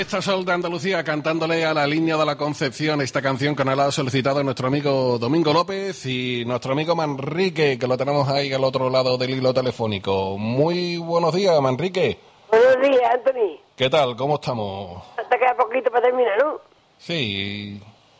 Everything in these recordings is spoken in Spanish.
Esta Sol de Andalucía cantándole a la Línea de la Concepción esta canción que nos la ha solicitado nuestro amigo Domingo López y nuestro amigo Manrique, que lo tenemos ahí al otro lado del hilo telefónico. Muy buenos días, Manrique. Buenos días, Anthony. ¿Qué tal? ¿Cómo estamos? Hasta queda poquito para terminar, ¿no? Sí,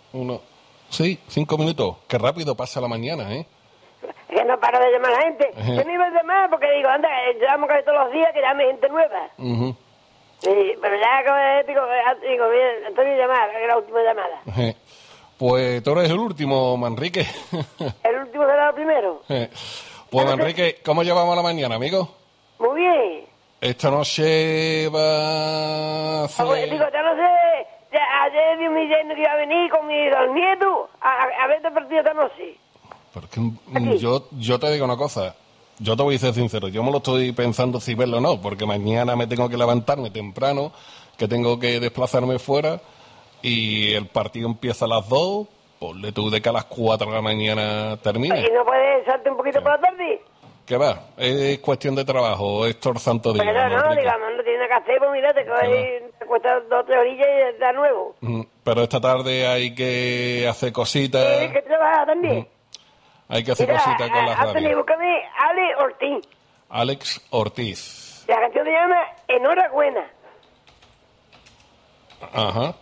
5 minutos. Qué rápido pasa la mañana, ¿eh? Es que no paro de llamar a la gente. Yo me iba a llamar porque digo, anda, llamo casi todos los días que llame gente nueva. Sí, pero ya digo, bien, Antonio llamar, que es la última llamada. Pues tú eres el último, Manrique. ¿El último será el primero? Pues Manrique, ¿cómo llevamos la mañana, amigo? Muy bien. Esta noche va a hacer... Digo, ya no sé, ayer vi mi yerno que iba a venir con mi dos nietos a ver este partido esta noche. Porque yo te digo una cosa, yo te voy a ser sincero, yo me lo estoy pensando si verlo o no, porque mañana me tengo que levantarme temprano, que tengo que desplazarme fuera, y el partido empieza a las 2, ponle tú de que a las 4 de la mañana termine. ¿Y no puedes echarte un poquito por la tarde? ¿Qué va? Es cuestión de trabajo, es torzanto día. Pero no, digamos, no tiene que hacer, pues mira, te cuesta 2 o 3 orillas y está nuevo. Pero esta tarde hay que hacer cositas. Sí, que trabaja también. Hay que hacer cositas con las radios. Búscame Alex Ortiz. Alex Ortiz. La canción se llama Enhorabuena. Ajá.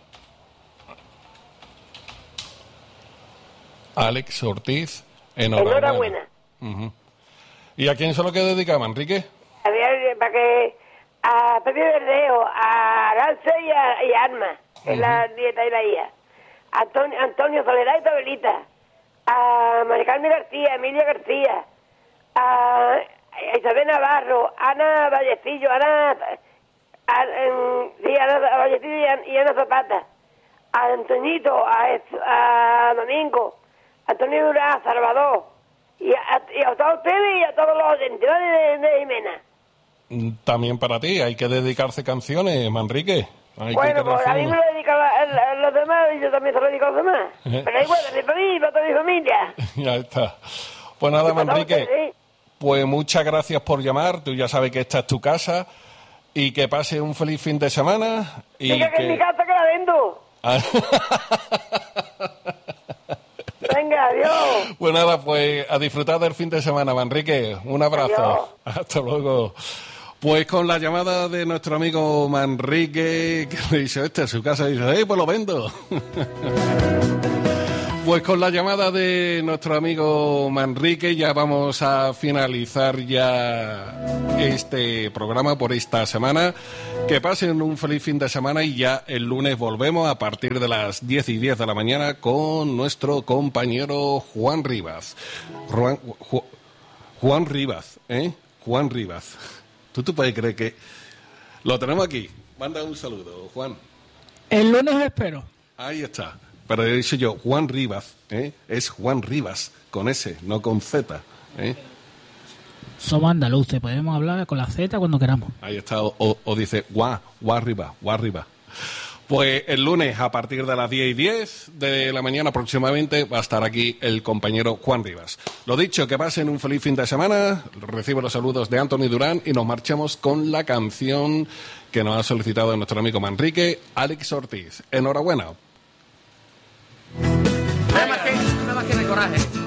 Alex Ortiz, Enhorabuena. ¿Y a quién se lo quiere dedicar, Manrique? A ver, para que a Pepe Verdeo, a Garza y a Arma, que es la dieta y la IA. Antonio Soledad y Tabelita. A Maricarmen García, Emilia García, a Isabel Navarro, Ana Vallecillo, Ana Vallecillo y Ana Zapata, a Antoñito, a Domingo, a Antonio Durán, a Salvador, y a todos ustedes y a todos los oyentes de Jimena. También para ti, hay que dedicarse canciones, Manrique. Bueno, pues a mí me lo dedican a los demás y yo también se lo dedico a los demás. Pero igual, ni para mí, para toda mi familia. Ya está. Pues nada, Manrique, pues muchas gracias por llamar. Tú ya sabes que esta es tu casa y que pase un feliz fin de semana. Y diga que en mi casa que la vendo. Venga, adiós. Pues nada, pues a disfrutar del fin de semana, Manrique. Un abrazo. Adiós. Hasta luego. Pues con la llamada de nuestro amigo Manrique, que le dice, esta es su casa, y dice, pues lo vendo. Pues con la llamada de nuestro amigo Manrique ya vamos a finalizar ya este programa por esta semana. Que pasen un feliz fin de semana y ya el lunes volvemos a partir de las 10:10 de la mañana con nuestro compañero Juan Rivas. Juan Rivas, ¿eh? Juan Rivas. ¿Tú puedes creer que lo tenemos aquí? Manda un saludo, Juan. El lunes espero. Ahí está. Pero he dicho yo, Juan Rivas, ¿eh? Es Juan Rivas, con S, no con Z, ¿eh? Somos andaluces, podemos hablar con la Z cuando queramos. Ahí está, o dice, Juan Rivas. Pues el lunes, a partir de las 10:10 de la mañana aproximadamente, va a estar aquí el compañero Juan Rivas. Lo dicho, que pasen un feliz fin de semana. Recibo los saludos de Anthony Durán y nos marchamos con la canción que nos ha solicitado nuestro amigo Manrique, Alex Ortiz. Enhorabuena. Nada más que de coraje.